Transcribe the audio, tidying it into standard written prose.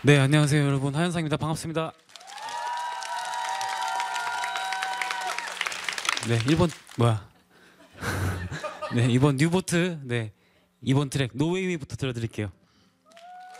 네, 안녕하세요 여러분, 하현상입니다. 반갑습니다. 네, 1번 뭐야? 네, 이번 뉴보트, 네, 이번 트랙 노웨이위부터 들려드릴게요.